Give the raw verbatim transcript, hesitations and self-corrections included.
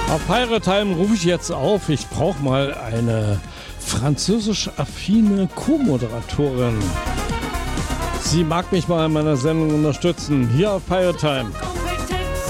Auf Pirate Time rufe ich jetzt auf. Ich brauche mal eine französisch-affine Co-Moderatorin. Sie mag mich mal in meiner Sendung unterstützen. Hier auf Pirate Time.